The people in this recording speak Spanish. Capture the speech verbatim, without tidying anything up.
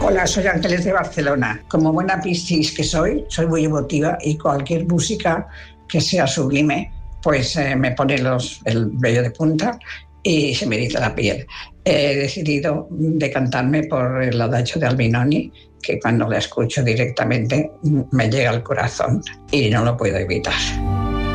Hola, soy Ángeles de Barcelona. Como buena Piscis que soy, soy muy emotiva y cualquier música que sea sublime, pues eh, me pone los, el vello de punta y se me eriza la piel. He decidido decantarme por el adagio de Albinoni, que cuando la escucho directamente me llega al corazón y no lo puedo evitar.